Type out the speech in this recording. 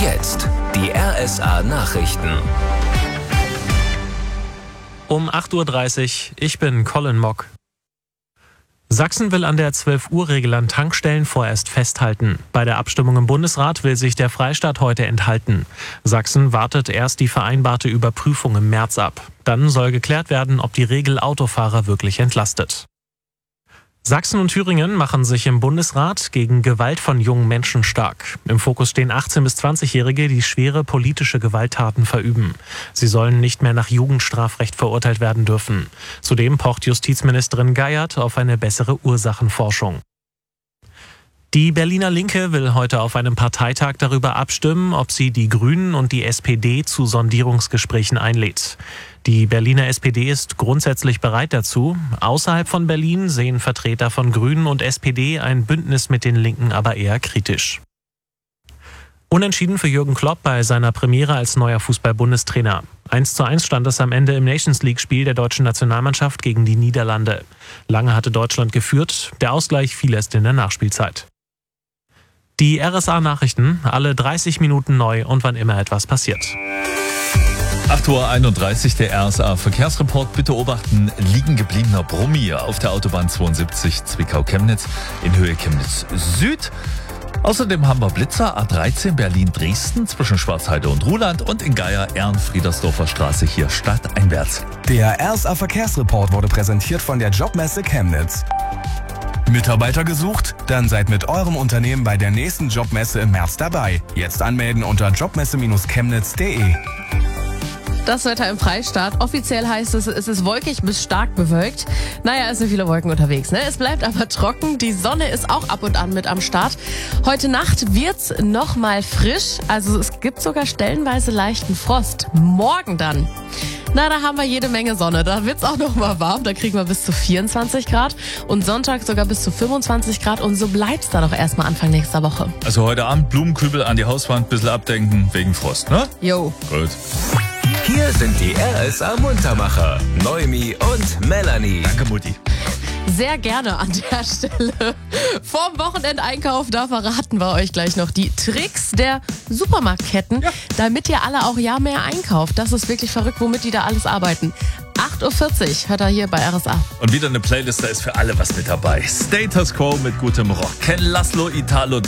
jetzt die RSA Nachrichten. Um 8.30 Uhr, ich bin Colin Mock. Sachsen will an der 12-Uhr-Regel an Tankstellen vorerst festhalten. Bei der Abstimmung im Bundesrat will sich der Freistaat heute enthalten. Sachsen wartet erst die vereinbarte Überprüfung im März ab. Dann soll geklärt werden, ob die Regel Autofahrer wirklich entlastet. Sachsen und Thüringen machen sich im Bundesrat gegen Gewalt von jungen Menschen stark. Im Fokus stehen 18- bis 20-Jährige, die schwere politische Gewalttaten verüben. Sie sollen nicht mehr nach Jugendstrafrecht verurteilt werden dürfen. Zudem pocht Justizministerin Geiert auf eine bessere Ursachenforschung. Die Berliner Linke will heute auf einem Parteitag darüber abstimmen, ob sie die Grünen und die SPD zu Sondierungsgesprächen einlädt. Die Berliner SPD ist grundsätzlich bereit dazu. Außerhalb von Berlin sehen Vertreter von Grünen und SPD ein Bündnis mit den Linken aber eher kritisch. Unentschieden für Jürgen Klopp bei seiner Premiere als neuer Fußball-Bundestrainer. 1:1 stand es am Ende im Nations-League-Spiel der deutschen Nationalmannschaft gegen die Niederlande. Lange hatte Deutschland geführt, der Ausgleich fiel erst in der Nachspielzeit. Die RSA-Nachrichten, alle 30 Minuten neu und wann immer etwas passiert. 8.31 Uhr, der RSA-Verkehrsreport. Bitte beobachten, liegen gebliebener Brummi auf der Autobahn 72 Zwickau-Chemnitz in Höhe Chemnitz Süd. Außerdem haben wir Blitzer A13 Berlin-Dresden zwischen Schwarzheide und Ruhland und in Geier Ehrenfriedersdorfer Straße hier stadteinwärts. Der RSA-Verkehrsreport wurde präsentiert von der Jobmesse Chemnitz. Mitarbeiter gesucht? Dann seid mit eurem Unternehmen bei der nächsten Jobmesse im März dabei. Jetzt anmelden unter jobmesse-chemnitz.de. Das Wetter im Freistaat. Offiziell heißt es ist wolkig bis stark bewölkt. Naja, es sind viele Wolken unterwegs, ne? Es bleibt aber trocken. Die Sonne ist auch ab und an mit am Start. Heute Nacht wird's noch mal frisch. Also es gibt sogar stellenweise leichten Frost. Morgen dann. Na, da haben wir jede Menge Sonne. Da wird's auch noch mal warm. Da kriegen wir bis zu 24 Grad. Und Sonntag sogar bis zu 25 Grad. Und so bleibt's dann auch erstmal Anfang nächster Woche. Also heute Abend Blumenkübel an die Hauswand, bisschen abdenken wegen Frost, ne? Jo. Gut. Hier sind die RSA Muntermacher, Noemi und Melanie. Danke, Mutti. Sehr gerne an der Stelle. Vorm Wochenendeinkauf, da verraten wir euch gleich noch die Tricks der Supermarktketten, damit ihr alle auch ja mehr einkauft. Das ist wirklich verrückt, womit die da alles arbeiten. 8.40 Uhr hört er hier bei RSA. Und wieder eine Playlist, da ist für alle was mit dabei. Status Quo mit gutem Rock. Ken Laszlo, Italo